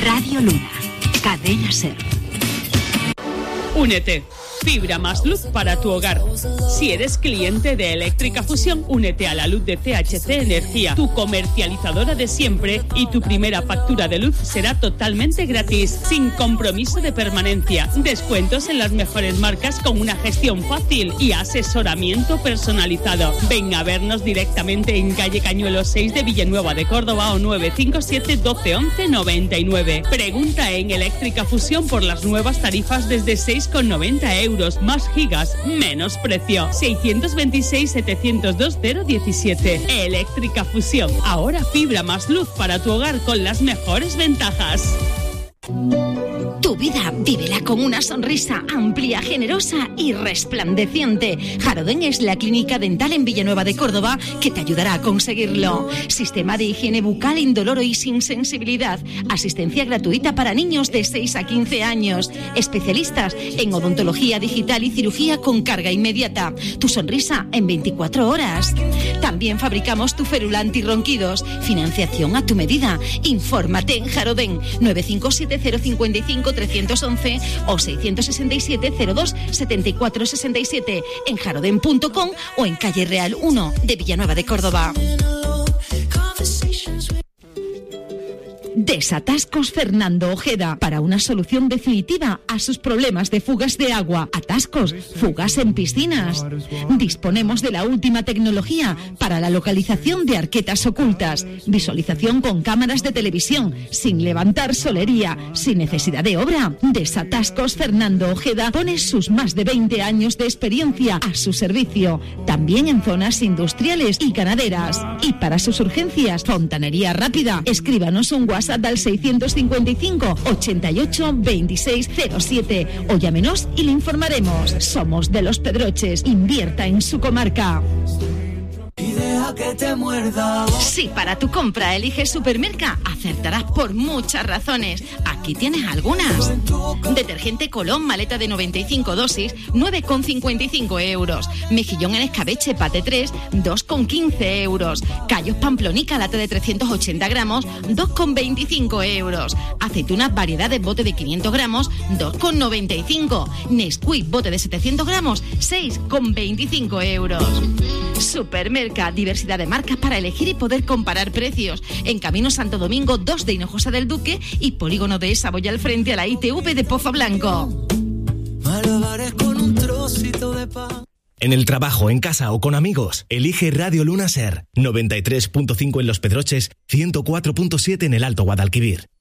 Radio Luna, Cadena Ser. Únete. Fibra más luz para tu hogar. Si eres cliente de Eléctrica Fusión, únete a la luz de CHC Energía, tu comercializadora de siempre, y tu primera factura de luz será totalmente gratis, sin compromiso de permanencia. Descuentos en las mejores marcas con una gestión fácil y asesoramiento personalizado. Ven a vernos directamente en calle Cañuelo 6 de Villanueva de Córdoba o 957 12 11 99. Pregunta en Eléctrica Fusión por las nuevas tarifas desde 6,90 euros. Más gigas, menos precio. 626-702-017. Eléctrica Fusión. Ahora fibra más luz para tu hogar con las mejores ventajas. Tu vida, vívela con una sonrisa amplia, generosa y resplandeciente. Jarodén es la clínica dental en Villanueva de Córdoba que te ayudará a conseguirlo. Sistema de higiene bucal indoloro y sin sensibilidad. Asistencia gratuita para niños de 6 a 15 años. Especialistas en odontología digital y cirugía con carga inmediata. Tu sonrisa en 24 horas. También fabricamos tu férula antirronquidos. Financiación a tu medida. Infórmate en Jarodén 957 055 311 o 667 02 74 67 en jarodén.com o en calle Real 1 de Villanueva de Córdoba. Desatascos Fernando Ojeda, para una solución definitiva a sus problemas de fugas de agua, atascos, fugas en piscinas. Disponemos de la última tecnología para la localización de arquetas ocultas, visualización con cámaras de televisión, sin levantar solería, sin necesidad de obra. Desatascos Fernando Ojeda pone sus más de 20 años de experiencia a su servicio, también en zonas industriales y ganaderas. Y para sus urgencias, fontanería rápida. Escríbanos un WhatsApp al 655 88 26 07 o llámenos y le informaremos. Somos de Los Pedroches. Invierta en su comarca. Que te muerda. Si para tu compra eliges Supermerca, acertarás por muchas razones. Aquí tienes algunas. Detergente Colón, maleta de 95 dosis, 9,55 euros. Mejillón en escabeche, pate 3, 2,15 euros. Callos Pamplonica, lata de 380 gramos, 2,25 euros. Aceitunas variedades, bote de 500 gramos, 2,95. Nesquik, bote de 700 gramos, 6,25 euros. Supermerca, diversidad de marcas para elegir y poder comparar precios. En Camino Santo Domingo 2 de Hinojosa del Duque y Polígono de Saboya al frente a la ITV de Pozo Blanco. En el trabajo, en casa o con amigos, elige Radio Luna Ser. 93.5 en Los Pedroches, 104.7 en el Alto Guadalquivir.